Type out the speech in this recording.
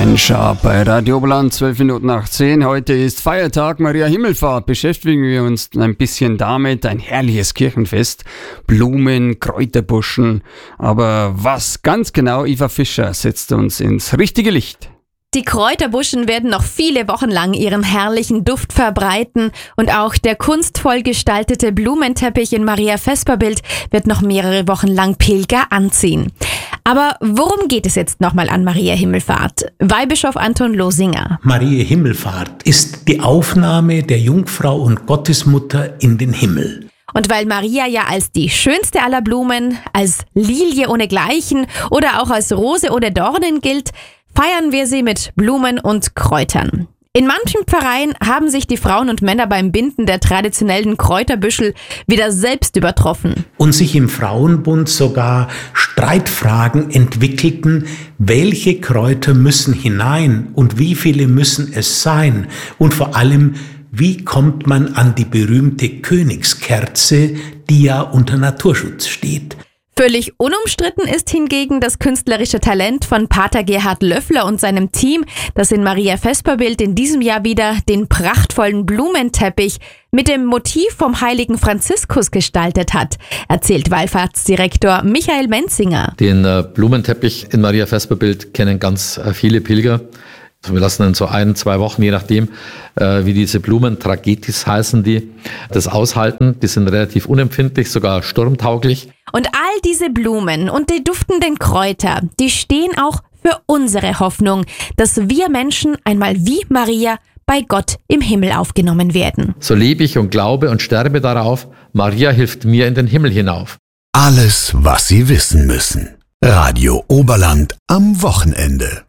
Sharp bei Radio Oberland, 12 Minuten nach 10. Heute ist Feiertag Maria Himmelfahrt. Beschäftigen wir uns ein bisschen damit. Ein herrliches Kirchenfest. Blumen, Kräuterbuschen. Aber was ganz genau, Eva Fischer setzt uns ins richtige Licht. Die Kräuterbuschen werden noch viele Wochen lang ihren herrlichen Duft verbreiten und auch der kunstvoll gestaltete Blumenteppich in Maria Vesperbild wird noch mehrere Wochen lang Pilger anziehen. Aber worum geht es jetzt nochmal an Maria Himmelfahrt? Weihbischof Anton Losinger. Maria Himmelfahrt ist die Aufnahme der Jungfrau und Gottesmutter in den Himmel. Und weil Maria ja als die schönste aller Blumen, als Lilie ohnegleichen oder auch als Rose ohne Dornen gilt, feiern wir sie mit Blumen und Kräutern. In manchen Pfarreien haben sich die Frauen und Männer beim Binden der traditionellen Kräuterbüschel wieder selbst übertroffen. Und sich im Frauenbund sogar Streitfragen entwickelten, welche Kräuter müssen hinein und wie viele müssen es sein? Und vor allem, wie kommt man an die berühmte Königskerze, die ja unter Naturschutz steht? Völlig unumstritten ist hingegen das künstlerische Talent von Pater Gerhard Löffler und seinem Team, das in Maria Vesperbild in diesem Jahr wieder den prachtvollen Blumenteppich mit dem Motiv vom heiligen Franziskus gestaltet hat, erzählt Wallfahrtsdirektor Michael Menzinger. Den Blumenteppich in Maria Vesperbild kennen ganz viele Pilger. Wir lassen dann so 1-2 Wochen, je nachdem, wie diese Blumen, Tragetis heißen die, das aushalten. Die sind relativ unempfindlich, sogar sturmtauglich. Und all diese Blumen und die duftenden Kräuter, die stehen auch für unsere Hoffnung, dass wir Menschen einmal wie Maria bei Gott im Himmel aufgenommen werden. So lebe ich und glaube und sterbe darauf, Maria hilft mir in den Himmel hinauf. Alles, was Sie wissen müssen. Radio Oberland am Wochenende.